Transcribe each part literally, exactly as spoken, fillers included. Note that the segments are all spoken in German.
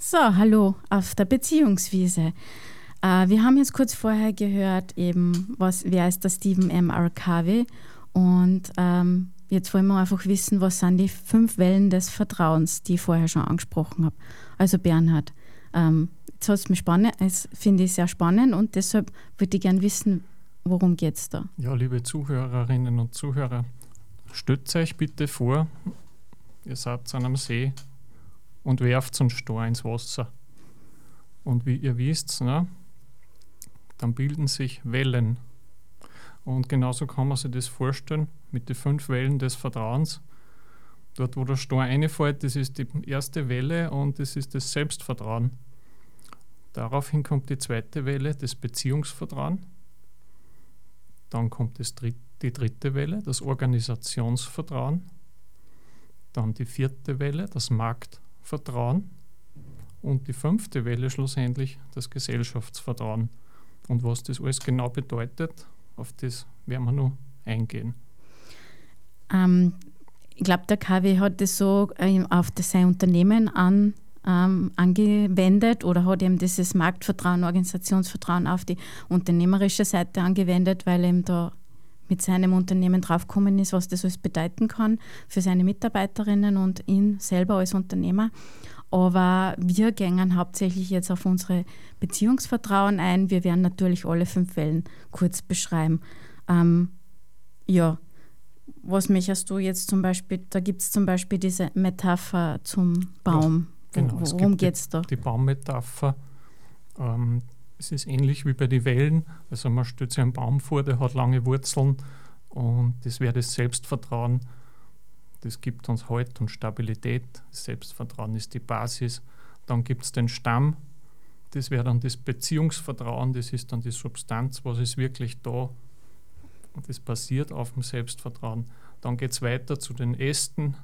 So, hallo auf der Beziehungswiese. Äh, wir haben jetzt kurz vorher gehört, eben, was, wer ist der Stephen M. R. Covey und ähm, jetzt wollen wir einfach wissen, was sind die fünf Wellen des Vertrauens, die ich vorher schon angesprochen habe. Also Bernhard, ähm, jetzt hast du mich spannend, das finde ich sehr spannend und deshalb würde ich gerne wissen, worum geht es da? Ja, liebe Zuhörerinnen und Zuhörer, stellt euch bitte vor, ihr seid an einem See und werft einen Stein ins Wasser. Und wie ihr wisst, ne, dann bilden sich Wellen. Und genauso kann man sich das vorstellen mit den fünf Wellen des Vertrauens. Dort, wo der Stein reinfällt, das ist die erste Welle und das ist das Selbstvertrauen. Daraufhin kommt die zweite Welle, das Beziehungsvertrauen. Dann kommt das dritt, die dritte Welle, das Organisationsvertrauen. Dann die vierte Welle, das Marktvertrauen. Und die fünfte Welle schlussendlich, das Gesellschaftsvertrauen. Und was das alles genau bedeutet, auf das werden wir noch eingehen. Ähm, ich glaube, der K W hat das so äh, auf das sein Unternehmen an, ähm, angewendet oder hat eben dieses Marktvertrauen, Organisationsvertrauen auf die unternehmerische Seite angewendet, weil eben da mit seinem Unternehmen draufgekommen ist, was das alles bedeuten kann für seine Mitarbeiterinnen und ihn selber als Unternehmer. Aber wir gehen hauptsächlich jetzt auf unsere Beziehungsvertrauen ein. Wir werden natürlich alle fünf Wellen kurz beschreiben. Ähm, ja, was möchtest du jetzt zum Beispiel, da gibt es zum Beispiel diese Metapher zum Baum. Ja, genau. Worum geht es da? Die Baummetapher. Ähm, es ist ähnlich wie bei den Wellen. Also man stellt sich einen Baum vor, der hat lange Wurzeln und das wäre das Selbstvertrauen. Das gibt uns Halt und Stabilität. Das Selbstvertrauen ist die Basis. Dann gibt es den Stamm. Das wäre dann das Beziehungsvertrauen. Das ist dann die Substanz, was ist wirklich da. Das basiert auf dem Selbstvertrauen. Dann geht es weiter zu den Ästen.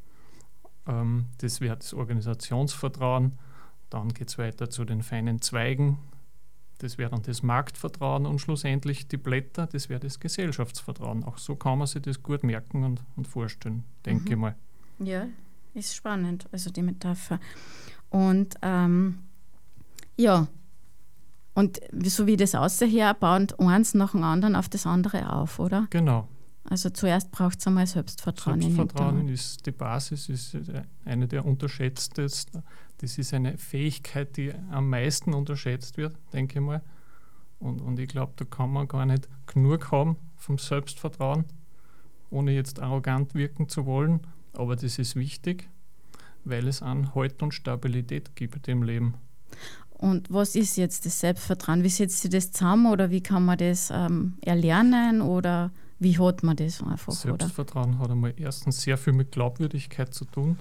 Ähm, das wäre das Organisationsvertrauen. Dann geht es weiter zu den feinen Zweigen. Das wäre dann das Marktvertrauen und schlussendlich die Blätter, das wäre das Gesellschaftsvertrauen. Auch so kann man sich das gut merken und, und vorstellen, denke mhm. ich mal. Ja, ist spannend, also die Metapher. Und ähm, ja, und so wie das aussieht, baut eins nach dem anderen auf das andere auf, oder? Genau. Also zuerst braucht es einmal Selbstvertrauen. Selbstvertrauen ist die Basis, ist eine der unterschätztesten. Das ist eine Fähigkeit, die am meisten unterschätzt wird, denke ich mal. Und, und ich glaube, da kann man gar nicht genug haben vom Selbstvertrauen, ohne jetzt arrogant wirken zu wollen. Aber das ist wichtig, weil es an Halt und Stabilität gibt im Leben. Und was ist jetzt das Selbstvertrauen? Wie setzt sich das zusammen oder wie kann man das ähm, erlernen oder wie hat man das einfach? Selbstvertrauen oder? hat einmal erstens sehr viel mit Glaubwürdigkeit zu tun.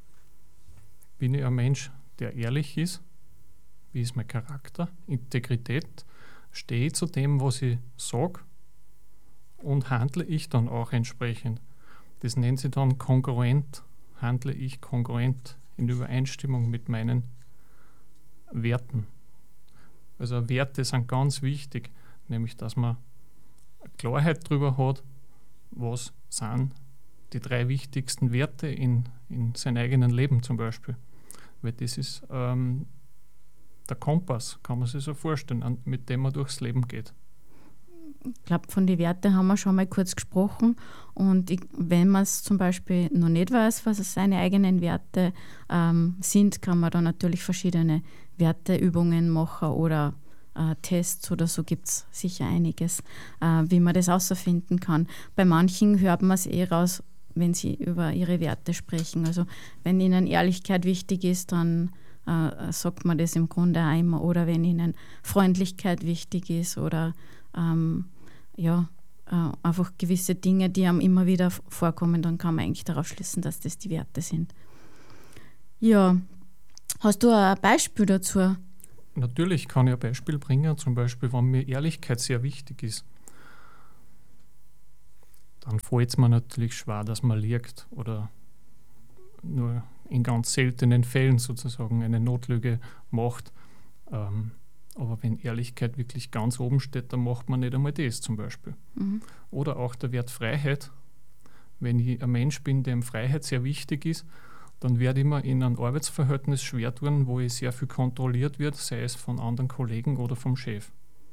Bin ich ein Mensch, der ehrlich ist? Wie ist mein Charakter? Integrität? Stehe ich zu dem, was ich sage? Und handle ich dann auch entsprechend? Das nennt sich dann kongruent. Handle ich kongruent in Übereinstimmung mit meinen Werten? Also Werte sind ganz wichtig, nämlich dass man Klarheit darüber hat, was sind die drei wichtigsten Werte in, in seinem eigenen Leben zum Beispiel. Weil das ist ähm, der Kompass, kann man sich so vorstellen, an, mit dem man durchs Leben geht. Ich glaube, von den Werten haben wir schon mal kurz gesprochen. Und ich, wenn man es zum Beispiel noch nicht weiß, was seine eigenen Werte ähm, sind, kann man da natürlich verschiedene Werteübungen machen oder äh, Tests oder so gibt es sicher einiges, äh, wie man das herausfinden kann. Bei manchen hört man es eh raus, wenn sie über ihre Werte sprechen. Also wenn ihnen Ehrlichkeit wichtig ist, dann äh, sagt man das im Grunde auch immer. Oder wenn ihnen Freundlichkeit wichtig ist oder ähm, ja, äh, einfach gewisse Dinge, die einem immer wieder vorkommen, dann kann man eigentlich darauf schließen, dass das die Werte sind. Ja, hast du ein Beispiel dazu? Natürlich kann ich ein Beispiel bringen, zum Beispiel, wenn mir Ehrlichkeit sehr wichtig ist. Dann fällt es mir natürlich schwer, dass man liegt oder nur in ganz seltenen Fällen sozusagen eine Notlüge macht. Ähm, aber wenn Ehrlichkeit wirklich ganz oben steht, dann macht man nicht einmal das zum Beispiel. Mhm. Oder auch der Wert Freiheit. Wenn ich ein Mensch bin, dem Freiheit sehr wichtig ist, dann werde ich mir in einem Arbeitsverhältnis schwer tun, wo ich sehr viel kontrolliert wird, sei es von anderen Kollegen oder vom Chef.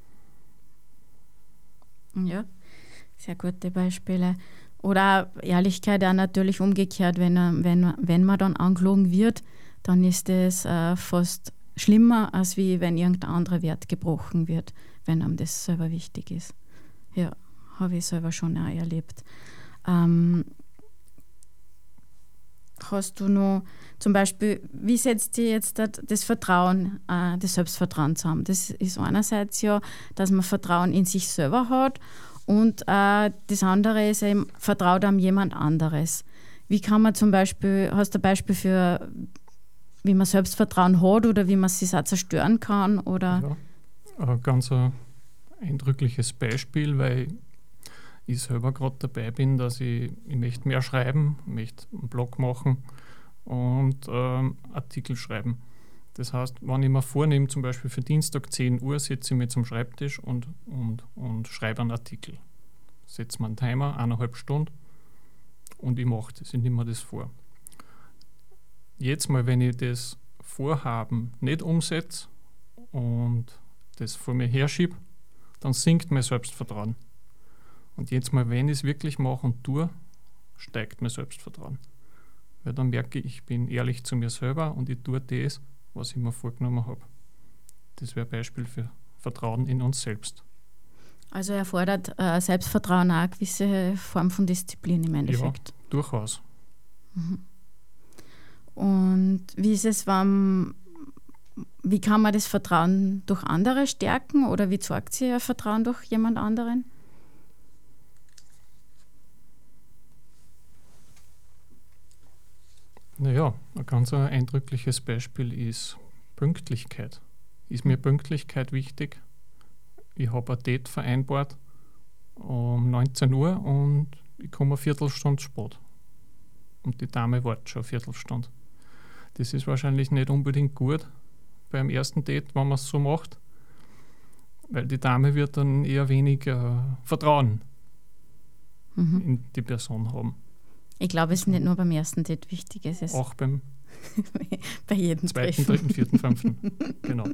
Ja, sehr gute Beispiele. Oder auch Ehrlichkeit auch natürlich umgekehrt, wenn, wenn, wenn man dann angelogen wird, dann ist es äh, fast schlimmer, als wie wenn irgendein anderer Wert gebrochen wird, wenn einem das selber wichtig ist. Ja, habe ich selber schon auch erlebt. Ähm, hast du noch zum Beispiel, wie setzt ihr jetzt das Vertrauen, äh, das Selbstvertrauen zusammen? Das ist einerseits ja, dass man Vertrauen in sich selber hat und äh, das andere ist eben, vertraut einem jemand anderes. Wie kann man zum Beispiel, hast du ein Beispiel für, wie man Selbstvertrauen hat oder wie man es sich auch zerstören kann? Oder? Ja, ein ganz ein eindrückliches Beispiel, weil ich selber gerade dabei bin, dass ich, ich möchte mehr schreiben, ich möchte einen Blog machen und ähm, Artikel schreiben. Das heißt, wenn ich mir vornehme, zum Beispiel für Dienstag zehn Uhr sitze ich mir zum Schreibtisch und, und, und schreibe einen Artikel. Setze mir einen Timer, eineinhalb Stunden und ich mache das, ich nehme mir das vor. Jetzt mal, wenn ich das Vorhaben nicht umsetze und das vor mir herschiebe, dann sinkt mein Selbstvertrauen. Und jetzt mal, wenn ich es wirklich mache und tue, steigt mein Selbstvertrauen. Weil dann merke ich, ich bin ehrlich zu mir selber und ich tue das, was ich mir vorgenommen habe. Das wäre ein Beispiel für Vertrauen in uns selbst. Also erfordert äh, Selbstvertrauen auch eine gewisse Form von Disziplin im Endeffekt. Ja, durchaus. Mhm. Und wie ist es, wenn, wie kann man das Vertrauen durch andere stärken oder wie zeigt sich ein Vertrauen durch jemand anderen? Naja, ein ganz eindrückliches Beispiel ist Pünktlichkeit. Ist mir Pünktlichkeit wichtig? Ich habe ein Date vereinbart um neunzehn Uhr und ich komme eine Viertelstunde spät. Und die Dame wartet schon eine Viertelstunde. Das ist wahrscheinlich nicht unbedingt gut beim ersten Date, wenn man es so macht, weil die Dame wird dann eher weniger Vertrauen mhm. in die Person haben. Ich glaube, es ist nicht nur beim ersten Date wichtig. Es ist auch beim bei jedem zweiten, dritten, vierten, fünften. Genau.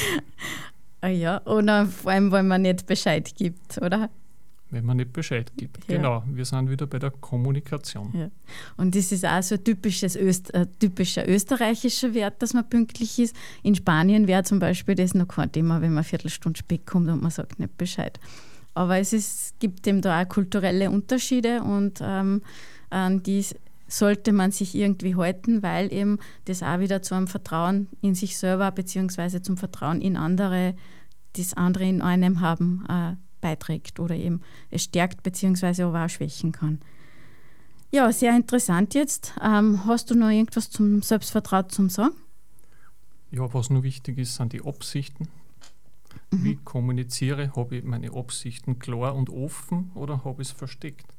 Ah ja, oder vor allem, weil man nicht Bescheid gibt, oder? Wenn man nicht Bescheid gibt. Ja. Genau, wir sind wieder bei der Kommunikation. Ja. Und das ist auch so ein typisches Öst, äh, typischer österreichischer Wert, dass man pünktlich ist. In Spanien wäre zum Beispiel das noch kein Thema, wenn man eine Viertelstunde spät kommt und man sagt nicht Bescheid. Aber es ist, gibt eben da auch kulturelle Unterschiede und ähm, an die sollte man sich irgendwie halten, weil eben das auch wieder zu einem Vertrauen in sich selber beziehungsweise zum Vertrauen in andere, das andere in einem haben, äh, beiträgt oder eben es stärkt beziehungsweise aber auch schwächen kann. Ja, sehr interessant jetzt. Ähm, hast du noch irgendwas zum Selbstvertrauen zum Sagen? Ja, was nur wichtig ist, sind die Absichten. Mhm. Wie kommuniziere? Habe ich meine Absichten klar und offen oder habe ich es versteckt?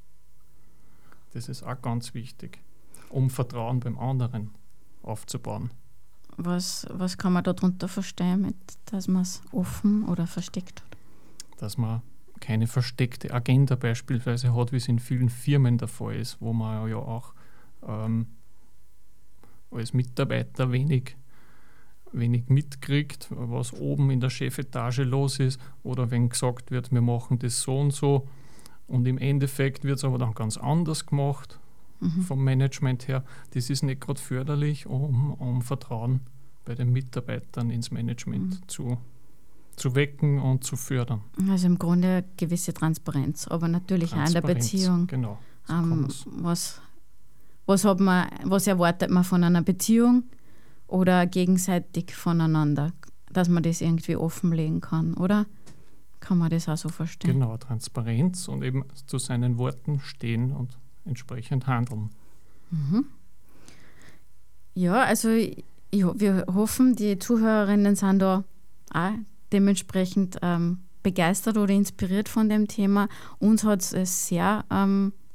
Das ist auch ganz wichtig, um Vertrauen beim anderen aufzubauen. Was, was kann man darunter verstehen, mit, dass man es offen oder versteckt hat? Dass man keine versteckte Agenda beispielsweise hat, wie es in vielen Firmen der Fall ist, wo man ja auch ähm, als Mitarbeiter wenig, wenig mitkriegt, was oben in der Chefetage los ist, oder wenn gesagt wird, wir machen das so und so, und im Endeffekt wird es aber dann ganz anders gemacht, mhm. vom Management her. Das ist nicht gerade förderlich, um, um Vertrauen bei den Mitarbeitern ins Management mhm. zu, zu wecken und zu fördern. Also im Grunde eine gewisse Transparenz, aber natürlich auch in der Beziehung. Genau. So ähm, was, was, hat man, was erwartet man von einer Beziehung oder gegenseitig voneinander, dass man das irgendwie offenlegen kann, oder? Kann man das auch so verstehen? Genau, Transparenz und eben zu seinen Worten stehen und entsprechend handeln. Mhm. Ja, also ich, wir hoffen, die Zuhörerinnen sind da auch dementsprechend ähm, begeistert oder inspiriert von dem Thema. Uns hat es sehr ähm,